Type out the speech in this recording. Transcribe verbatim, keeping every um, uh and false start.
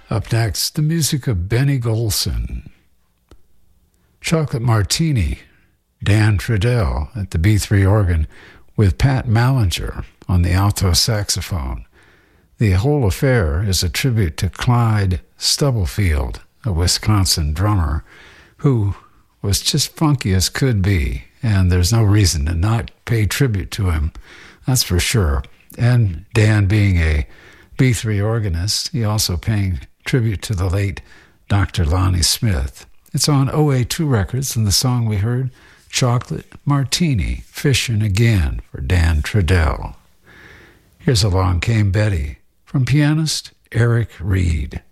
Up next, the music of Benny Golson. Chocolate Martini, Dan Trudell at the B three organ with Pat Mallinger on the alto saxophone. The whole affair is a tribute to Clyde Stubblefield, a Wisconsin drummer, who was just funky as could be, and there's no reason to not pay tribute to him, that's for sure. And Dan being a B three organist, he also paying tribute to the late Doctor Lonnie Smith. It's on O A two Records, and the song we heard, Chocolate Martini, Fishin' Again for Dan Trudell. Here's Along Came Betty from pianist Eric Reed.